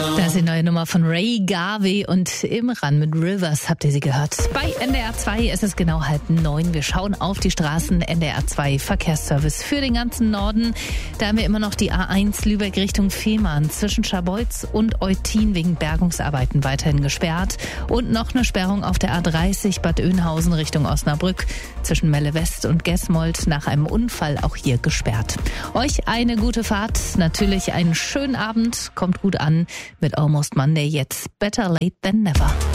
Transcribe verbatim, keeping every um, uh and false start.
Das ist die neue Nummer von Ray Garvey und Imran mit Rivers habt ihr sie gehört. Bei N D R zwei ist es genau halb neun. Wir schauen auf die Straßen. N D R zwei Verkehrsservice für den ganzen Norden. Da haben wir immer noch die A eins Lübeck Richtung Fehmarn zwischen Scharbeutz und Eutin wegen Bergungsarbeiten weiterhin gesperrt. Und noch eine Sperrung auf der A dreißig Bad Oeynhausen Richtung Osnabrück zwischen Melle West und Gesmold nach einem Unfall auch hier gesperrt. Euch eine gute Fahrt, natürlich einen schönen Abend, kommt gut an mit Almost Monday, jetzt Better Late Than Never.